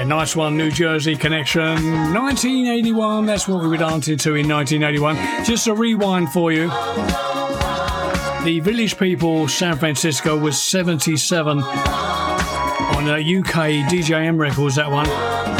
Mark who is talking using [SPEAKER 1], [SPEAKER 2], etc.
[SPEAKER 1] Yeah, nice one, New Jersey Connection. 1981, that's what we were dancing to in 1981. Just a rewind for you. The Village People, San Francisco, was 77 on UK DJM Records, that one.